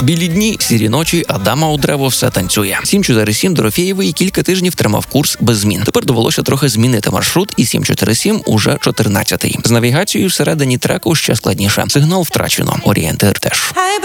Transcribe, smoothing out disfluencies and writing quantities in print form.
Білі дні, сірі ночі, а дама у древо все танцює. 747 Дорофєєвий кілька тижнів тримав курс без змін. Тепер довелося трохи змінити маршрут, і 747 уже 14-й. З навігацією всередині треку ще складніше. Сигнал втрачено. Орієнтир теж.